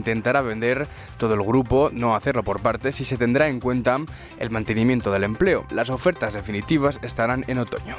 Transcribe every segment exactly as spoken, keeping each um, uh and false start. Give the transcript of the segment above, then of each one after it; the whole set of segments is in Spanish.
intentará vender todo el grupo, no hacerlo por partes, y se tendrá en cuenta el mantenimiento del empleo. Las ofertas definitivas estarán en otoño.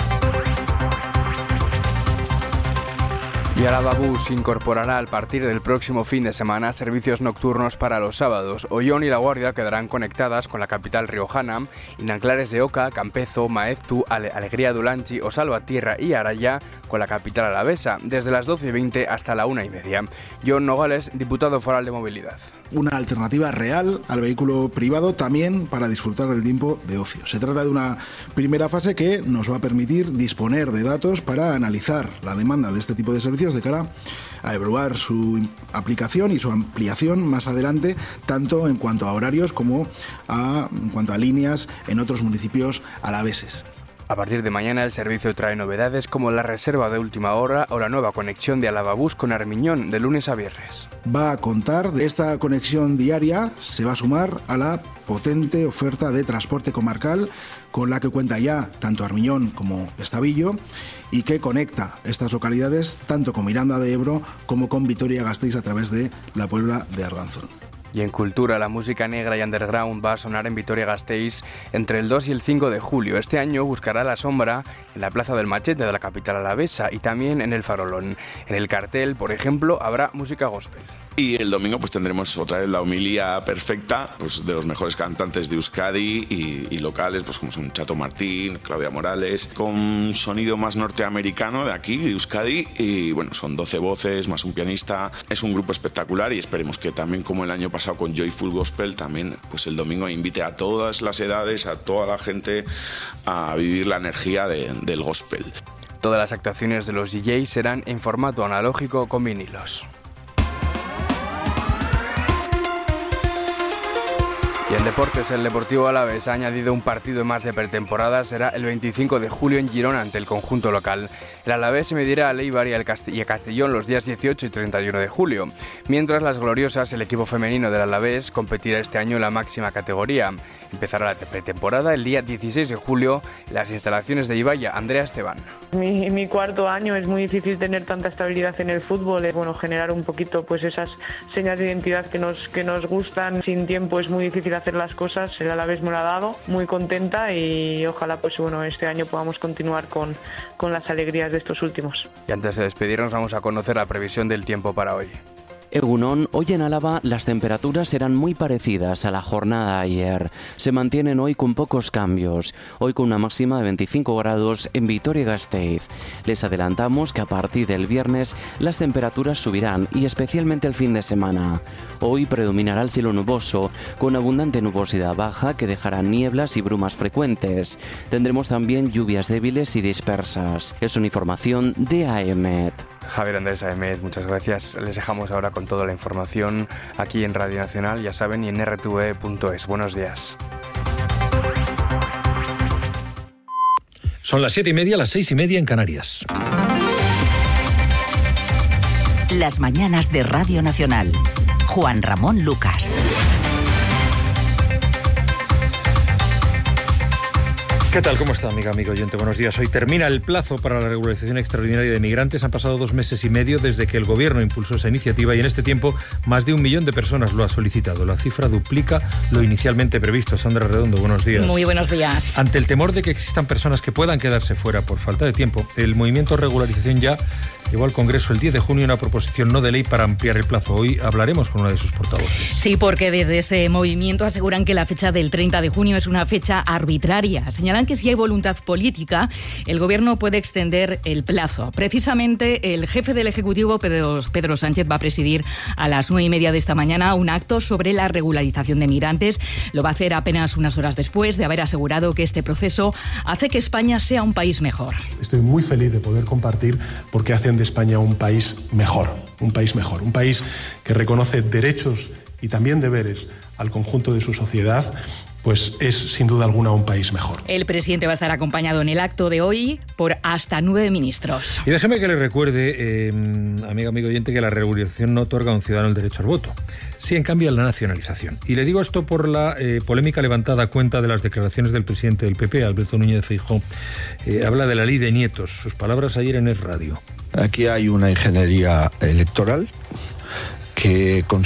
Y Álava Bus incorporará a partir del próximo fin de semana servicios nocturnos para los sábados. Ollón y La Guardia quedarán conectadas con la capital riojana y Nanclares de Oca, Campezo, Maeztu, Ale- Alegría de Olanchi o Salvatierra y Araya con la capital alavesa, desde las doce y veinte hasta la una y media. John Nogales, diputado foral de Movilidad. Una alternativa real al vehículo privado también para disfrutar del tiempo de ocio. Se trata de una primera fase que nos va a permitir disponer de datos para analizar la demanda de este tipo de servicios de cara a evaluar su aplicación y su ampliación más adelante, tanto en cuanto a horarios como a, en cuanto a líneas en otros municipios alaveses. A partir de mañana el servicio trae novedades como la reserva de última hora o la nueva conexión de Álava Bus con Armiñón de lunes a viernes. Va a contar de esta conexión diaria, se va a sumar a la potente oferta de transporte comarcal con la que cuenta ya tanto Armiñón como Estavillo y que conecta estas localidades tanto con Miranda de Ebro como con Vitoria-Gasteiz a través de la Puebla de Arganzón. Y en cultura, la música negra y underground va a sonar en Vitoria-Gasteiz entre el dos y el cinco de julio. Este año buscará la sombra en la Plaza del Machete de la capital alavesa y también en el Farolón. En el cartel, por ejemplo, habrá música gospel. Y el domingo pues tendremos otra vez la homilia perfecta pues, de los mejores cantantes de Euskadi y, y locales, pues como son Chato Martín, Claudia Morales, con sonido más norteamericano de aquí, de Euskadi, y bueno, son doce voces, más un pianista. Es un grupo espectacular y esperemos que también, como el año pasado con Joyful Gospel, también pues el domingo invite a todas las edades, a toda la gente a vivir la energía de, del gospel. Todas las actuaciones de los D Js serán en formato analógico con vinilos. Y en deportes, el Deportivo Alavés ha añadido un partido más de pretemporada. Será el veinticinco de julio en Girona ante el conjunto local. El Alavés se medirá al Eibar y, al Cast- y a Castellón los días dieciocho y treinta y uno de julio. Mientras las gloriosas, el equipo femenino del Alavés competirá este año en la máxima categoría. Empezará la pretemporada el día dieciséis de julio en las instalaciones de Ibaya. Andrea Esteban. Mi, mi cuarto año, es muy difícil tener tanta estabilidad en el fútbol, es bueno generar un poquito pues esas señas de identidad que nos, que nos gustan. Sin tiempo es muy difícil hacer las cosas, el Alavés me lo ha dado, muy contenta y ojalá pues bueno este año podamos continuar con, con las alegrías de estos últimos. Y antes de despedirnos vamos a conocer la previsión del tiempo para hoy. Egunon, hoy en Álava las temperaturas serán muy parecidas a la jornada de ayer. Se mantienen hoy con pocos cambios, hoy con una máxima de veinticinco grados en Vitoria-Gasteiz. Les adelantamos que a partir del viernes las temperaturas subirán y especialmente el fin de semana. Hoy predominará el cielo nuboso, con abundante nubosidad baja que dejará nieblas y brumas frecuentes. Tendremos también lluvias débiles y dispersas. Es una información de A E M E T. Javier Andrés Aemet, muchas gracias. Les dejamos ahora con toda la información aquí en Radio Nacional, ya saben, y en erre te ve punto es. Buenos días. Son las siete y media, las seis y media en Canarias. Las mañanas de Radio Nacional. Juan Ramón Lucas. ¿Qué tal? ¿Cómo está, amiga, amigo oyente? Buenos días. Hoy termina el plazo para la regularización extraordinaria de migrantes. Han pasado dos meses y medio desde que el Gobierno impulsó esa iniciativa y en este tiempo más de un millón de personas lo ha solicitado. La cifra duplica lo inicialmente previsto. Sandra Redondo, buenos días. Muy buenos días. Ante el temor de que existan personas que puedan quedarse fuera por falta de tiempo, el movimiento Regularización Ya llevó al Congreso el diez de junio una proposición no de ley para ampliar el plazo. Hoy hablaremos con una de sus portavoces. Sí, porque desde este movimiento aseguran que la fecha del treinta de junio es una fecha arbitraria. Señalan que si hay voluntad política, el Gobierno puede extender el plazo. Precisamente el jefe del Ejecutivo, Pedro, Pedro Sánchez, va a presidir a las nueve y media de esta mañana un acto sobre la regularización de migrantes. Lo va a hacer apenas unas horas después de haber asegurado que este proceso hace que España sea un país mejor. Estoy muy feliz de poder compartir porque hacen de España un país mejor, un país mejor, un país que reconoce derechos y también deberes al conjunto de su sociedad, pues es sin duda alguna un país mejor. El presidente va a estar acompañado en el acto de hoy por hasta nueve ministros. Y déjeme que le recuerde, eh, amigo, amigo oyente, que la regularización no otorga a un ciudadano el derecho al voto. Sí, en cambio, la nacionalización. Y le digo esto por la eh, polémica levantada a cuenta de las declaraciones del presidente del P P, Alberto Núñez Feijóo. Eh, habla de la ley de nietos. Sus palabras ayer en Es Radio. Aquí hay una ingeniería electoral que consigue